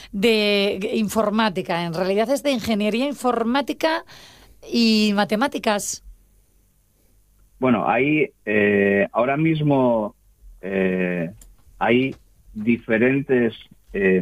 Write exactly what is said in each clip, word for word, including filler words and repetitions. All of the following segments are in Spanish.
de informática. En realidad es de ingeniería informática y matemáticas. Bueno, hay eh, ahora mismo eh, hay diferentes eh,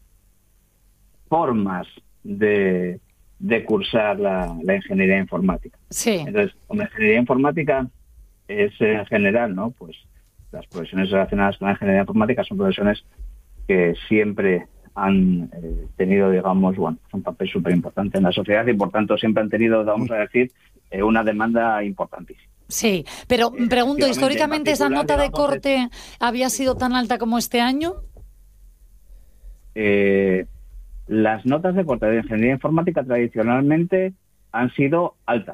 formas de, de cursar la, la ingeniería informática. Sí. Entonces, la ingeniería informática es en general, ¿no? Pues las profesiones relacionadas con la ingeniería informática son profesiones que siempre han eh, tenido, digamos, bueno, un papel súper importante en la sociedad y, por tanto, siempre han tenido, vamos a decir, eh, una demanda importantísima. Sí, pero me pregunto, ¿históricamente esa nota de corte había sido tan alta como este año? Eh, las notas de corte de ingeniería informática tradicionalmente han sido altas.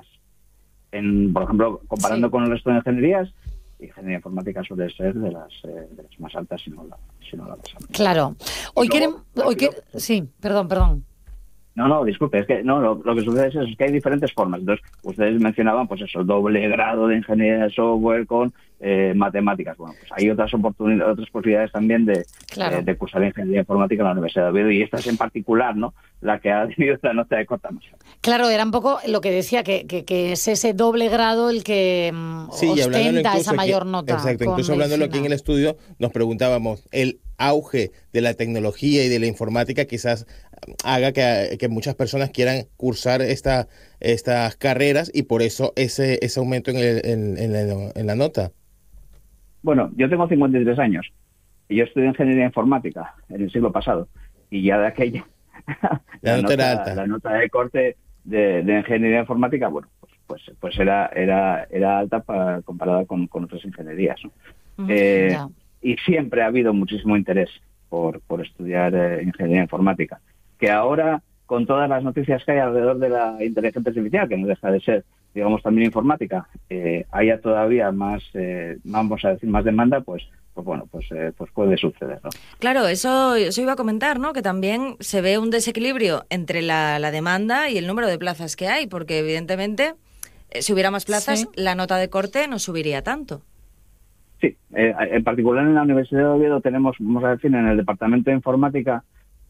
En, por ejemplo, comparando sí. con el resto de ingenierías, ingeniería informática suele ser de las, eh, de las más altas, si no la, si no la más alta. Claro. Hoy queremos... Hoy que... Sí, perdón, perdón. No, no, disculpe, es que no, lo, lo que sucede es, es que hay diferentes formas. Entonces, ustedes mencionaban, pues eso, doble grado de ingeniería de software con eh, matemáticas. Bueno, pues hay otras oportunidades, otras posibilidades también de, claro. eh, de cursar ingeniería informática en la Universidad de Oviedo, y esta es en particular, ¿no?, la que ha tenido esta nota de corte más. Claro, era un poco lo que decía, que, que, que es ese doble grado el que sí, ostenta esa mayor aquí, nota. Exacto, incluso hablándolo aquí en el estudio, nos preguntábamos, el auge de la tecnología y de la informática quizás haga que, que muchas personas quieran cursar esta, estas carreras, y por eso ese, ese aumento en, el, en, en, la, en la nota. Bueno, yo tengo cincuenta y tres años y yo estudié ingeniería informática en el siglo pasado, y ya de aquella la, la, nota era alta. la nota de corte de, de ingeniería informática, bueno, pues pues, pues era era era alta para, comparada con, con otras ingenierías, ¿no? Uh-huh, eh, yeah. Y siempre ha habido muchísimo interés por, por estudiar eh, ingeniería informática, que ahora, con todas las noticias que hay alrededor de la inteligencia artificial, que no deja de ser, digamos, también informática, eh, haya todavía más, eh, vamos a decir, más demanda, pues pues bueno, pues, eh, pues puede suceder, ¿no? Claro, eso, eso iba a comentar, ¿no? Que también se ve un desequilibrio entre la, la demanda y el número de plazas que hay, porque evidentemente, eh, si hubiera más plazas, sí. la nota de corte no subiría tanto. Sí, eh, en particular en la Universidad de Oviedo tenemos, vamos a decir, en el departamento de informática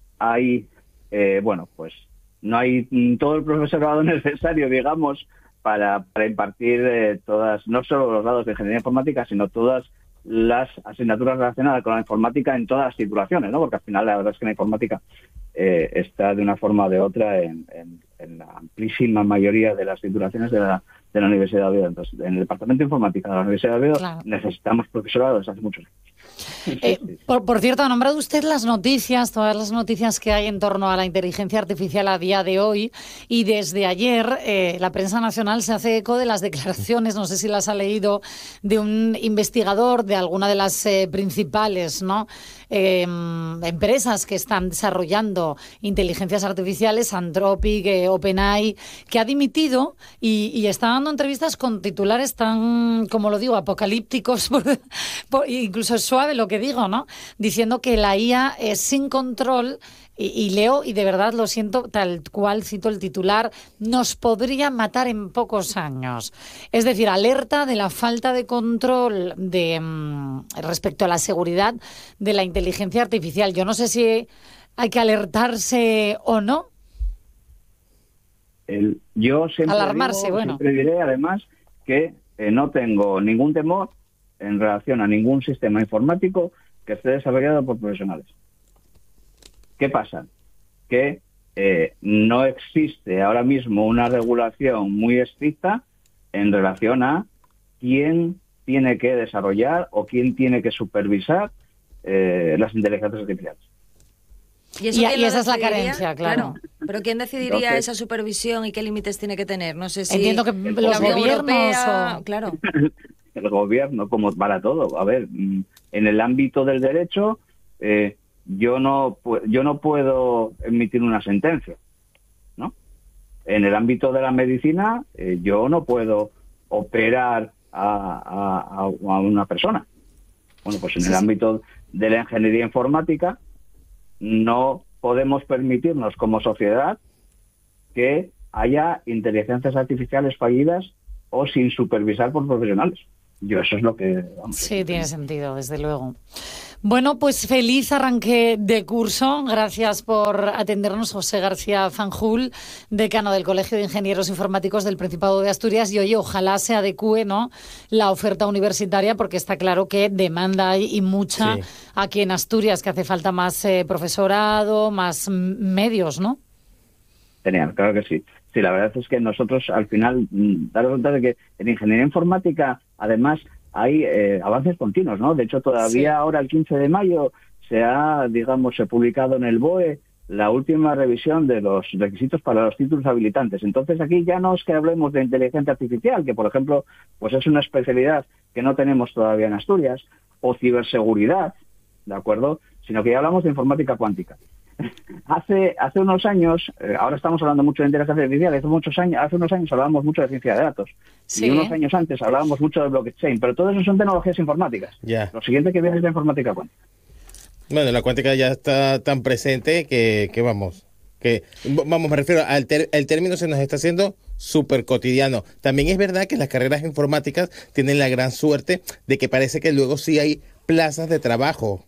hay, eh, bueno, pues no hay todo el profesorado necesario, digamos, para, para impartir eh, todas, no solo los grados de ingeniería informática, sino todas las asignaturas relacionadas con la informática en todas las titulaciones, ¿no? Porque al final la verdad es que la informática eh, está de una forma o de otra en, en, en la amplísima mayoría de las titulaciones de la, de la Universidad de Oviedo. Entonces, en el departamento de informática de la Universidad de Oviedo, claro, necesitamos profesorado desde hace muchos años. Eh, por, por cierto, ha nombrado usted las noticias, todas las noticias que hay en torno a la inteligencia artificial a día de hoy, y desde ayer eh, la prensa nacional se hace eco de las declaraciones, no sé si las ha leído, de un investigador de alguna de las eh, principales, ¿no?, eh, empresas que están desarrollando inteligencias artificiales, Anthropic, eh, OpenAI, que ha dimitido y, y está dando entrevistas con titulares tan, como lo digo, apocalípticos, por, por, incluso es suave lo que digo, ¿no?, diciendo que la I A es sin control. Y, y leo, y de verdad lo siento, tal cual cito el titular, nos podría matar en pocos años. Es decir, alerta de la falta de control de um, respecto a la seguridad de la inteligencia artificial. Yo no sé si hay que alertarse o no. El, yo siempre, Alarmarse, digo, bueno. siempre diré, además, que eh, no tengo ningún temor en relación a ningún sistema informático que esté desarrollado por profesionales. ¿Qué pasa? Que eh, no existe ahora mismo una regulación muy estricta en relación a quién tiene que desarrollar o quién tiene que supervisar eh, las inteligencias artificiales. Y, eso y, y esa es la carencia, claro. claro. Pero ¿quién decidiría Entonces, esa supervisión y qué límites tiene que tener? No sé si... Entiendo que el, los gobiernos Europea, o... Claro. El gobierno, como para todo. A ver, en el ámbito del derecho... Eh, Yo no, yo no puedo emitir una sentencia, ¿no? En el ámbito de la medicina, eh, yo no puedo operar a, a, a una persona. Bueno, pues en el ámbito de la ingeniería informática, no podemos permitirnos como sociedad que haya inteligencias artificiales fallidas o sin supervisar por profesionales. Yo eso es lo que... Vamos, sí, tiene sentido, desde luego. Bueno, pues feliz arranque de curso. Gracias por atendernos, José García Fanjul, decano del Colegio de Ingenieros Informáticos del Principado de Asturias. Y oye, ojalá se adecue, ¿no?, la oferta universitaria, porque está claro que demanda hay y mucha sí. aquí en Asturias, que hace falta más eh, profesorado, más medios, ¿no? Genial, claro que sí. Sí, la verdad es que nosotros al final, daros cuenta de que en ingeniería informática, además, hay eh, avances continuos, ¿no? De hecho, todavía sí. ahora, el quince de mayo, se ha, digamos, se ha publicado en el B O E la última revisión de los requisitos para los títulos habilitantes. Entonces, aquí ya no es que hablemos de inteligencia artificial, que, por ejemplo, pues es una especialidad que no tenemos todavía en Asturias, o ciberseguridad, ¿de acuerdo? Sino que ya hablamos de informática cuántica. Hace hace unos años, eh, ahora estamos hablando mucho de inteligencia artificial, hace muchos años, hace unos años hablábamos mucho de ciencia de datos. Sí. Y unos años antes hablábamos mucho de blockchain, pero todo eso son tecnologías informáticas. Yeah. Lo siguiente que viene es la informática cuántica. Bueno, la cuántica ya está tan presente que, que vamos, que vamos, me refiero al ter, el término se nos está haciendo súper cotidiano. También es verdad que las carreras informáticas tienen la gran suerte de que parece que luego sí hay plazas de trabajo.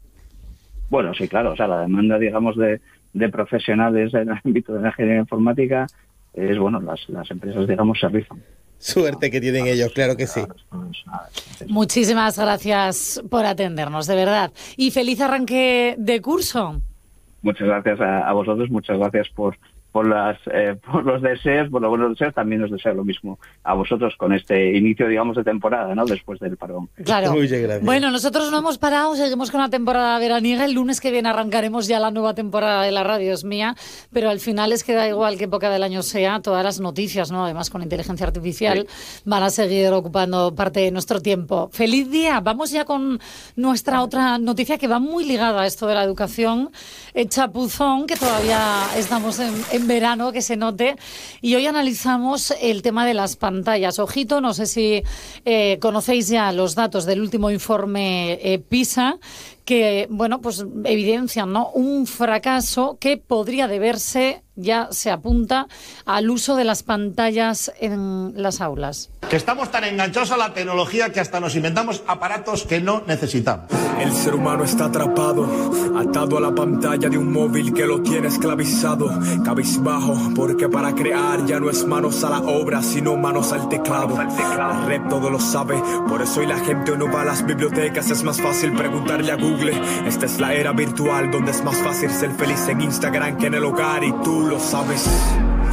Bueno, sí, claro, o sea, la demanda, digamos, de, de profesionales en el ámbito de la ingeniería informática es, bueno, las, las empresas, digamos, se rifan. Suerte que tienen ellos, claro que sí. Muchísimas gracias por atendernos, de verdad. Y feliz arranque de curso. Muchas gracias a, a vosotros, muchas gracias por por las eh, por los deseos, por los buenos deseos. También os deseo lo mismo a vosotros con este inicio, digamos, de temporada, ¿no?, después del parón. Claro. Muy bien, gracias. Bueno, nosotros no hemos parado, seguimos con la temporada veraniega. El lunes que viene arrancaremos ya la nueva temporada de la radio, es mía, pero al final es que da igual qué época del año sea, todas las noticias, ¿no?, además con inteligencia artificial, sí. van a seguir ocupando parte de nuestro tiempo. ¡Feliz día! Vamos ya con nuestra otra noticia que va muy ligada a esto de la educación. Eh, chapuzón, que todavía estamos en, en verano, que se note, y hoy analizamos el tema de las pantallas. Ojito, no sé si eh, conocéis ya los datos del último informe eh, PISA, que, bueno, pues evidencian, ¿no?, un fracaso que podría deberse, ya se apunta, al uso de las pantallas en las aulas. Que estamos tan enganchados a la tecnología que hasta nos inventamos aparatos que no necesitamos. El ser humano está atrapado, atado a la pantalla de un móvil que lo tiene esclavizado, cabizbajo, porque para crear ya no es manos a la obra, sino manos al teclado. La red todo lo sabe, por eso hoy la gente no va a las bibliotecas, es más fácil preguntarle a Google. Esta es la era virtual donde es más fácil ser feliz en Instagram que en el hogar y tú lo sabes.